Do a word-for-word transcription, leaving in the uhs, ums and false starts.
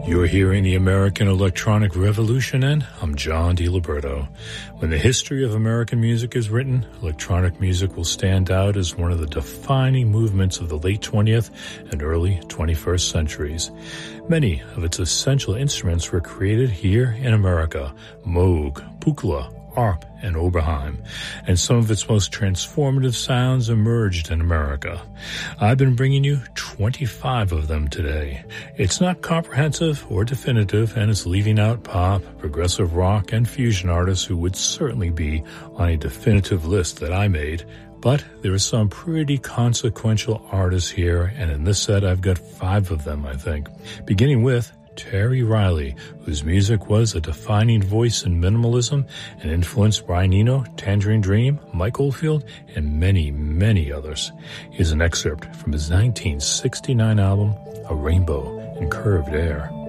You're hearing the American Electronic Revolution, and I'm John DiLiberto. When the history of American music is written, electronic music will stand out as one of the defining movements of the late twentieth and early twenty-first centuries. Many of its essential instruments were created here in America: Moog, Buchla, Arp, and Oberheim, and some of its most transformative sounds emerged in America. I've been bringing you twenty-five of them today. It's not comprehensive or definitive, and it's leaving out pop, progressive rock, and fusion artists who would certainly be on a definitive list that I made. But there are some pretty consequential artists here, and in this set I've got five of them, I think. Beginning with Terry Riley, whose music was a defining voice in minimalism and influenced Brian Eno, Tangerine Dream, Mike Oldfield, and many, many others. Here's an excerpt from his nineteen sixty-nine album, A Rainbow in Curved Air.